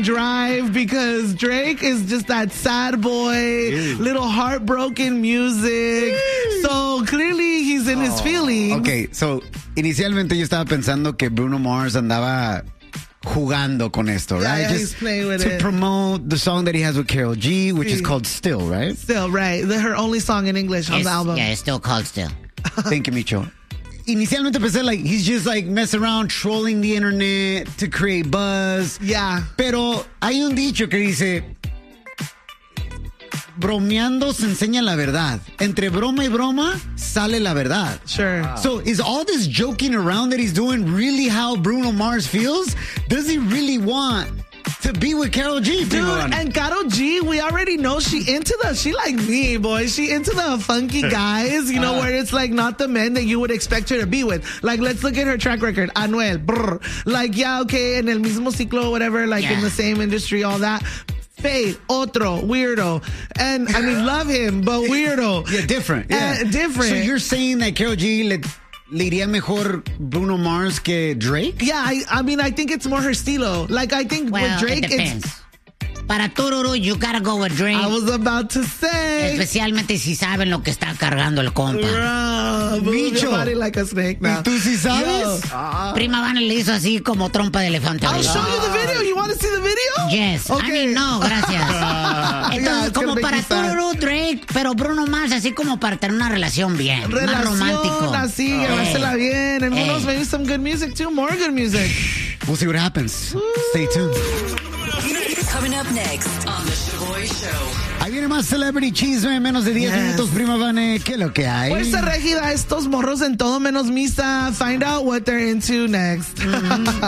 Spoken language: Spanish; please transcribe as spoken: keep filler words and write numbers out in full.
Drive because Drake is just that sad boy, Ew. little heartbroken music. Ew. So clearly he's in oh. his feelings. Okay, so inicialmente yo estaba pensando que Bruno Mars andaba jugando con esto, yeah, right? Yeah, Just he's playing with to it. promote the song that he has with Karol G, which sí. is called Still, right? Still, right. The, her only song in English on it's, the album. Yeah, it's still called Still. Thank you, Micho. Inicialmente pensé, like, he's just, like, messing around, trolling the internet to create buzz. Yeah. Pero hay un dicho que dice, bromeando se enseña la verdad. Entre broma y broma, sale la verdad. Sure. Wow. So is all this joking around that he's doing really how Bruno Mars feels? Does he really want to be with Karol G? Dude, and Karol G, we already know she into the, she like me, boy. She into the funky guys, you know, uh, where it's like not the men that you would expect her to be with. Like, let's look at her track record. Anuel, brr. Like, yeah, okay, en el mismo ciclo, whatever, like yeah. in the same industry, all that. Fade, otro, weirdo. And, I mean, love him, but weirdo. Yeah, different. Yeah. Uh, different. So you're saying that Karol G le, le iría mejor Bruno Mars que Drake? Yeah, I, I mean, I think it's more her estilo. Like, I think well, with Drake, it depends. it's... Para Tururu, you gotta go with Drake. I was about to say. Especialmente si saben lo que está cargando el compa. Bro, move your body like a snake now. ¿Y tú sí sabes? Uh, Prima Vane le hizo así como trompa de elefante. I'll show you the video. You want to see the video? Yes. Okay. I mean, no, gracias. Entonces, yeah, como para Tururu, Drake, pero Bruno Mars así como para tener una relación bien. Relación más romántico. así, oh. llevársela bien. And who Hey. knows, maybe some good music too. More good music. We'll see what happens. Stay tuned. Coming up next on The Shaboy Show. Ahí viene más Celebrity Chisme en menos de diez yes. minutos, Prima Vane. ¿Qué es lo que hay? Fuerza Régida, estos morros en todo menos misa. Find out what they're into next. Mm-hmm.